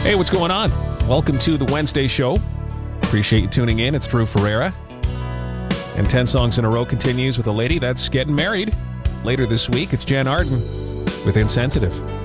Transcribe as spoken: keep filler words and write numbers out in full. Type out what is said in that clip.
Hey, what's going on? Welcome to the Wednesday show. Appreciate you tuning in. It's Drew Ferreira. And ten songs in a row continues with a lady that's getting married. Later this week, it's Jan Arden with Insensitive.